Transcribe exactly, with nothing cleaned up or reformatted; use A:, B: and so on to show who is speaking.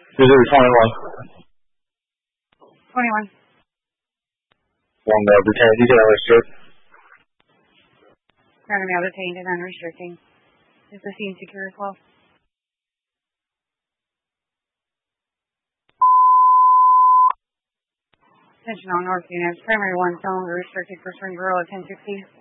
A: Missouri twenty-one.
B: twenty-one.
A: One uh, detained, detained unrestricted.
B: Round now detained and unrestricting. Is the scene secure as well? Attention all North units. Primary one, no longer restricted for Spring Bureau at ten sixty.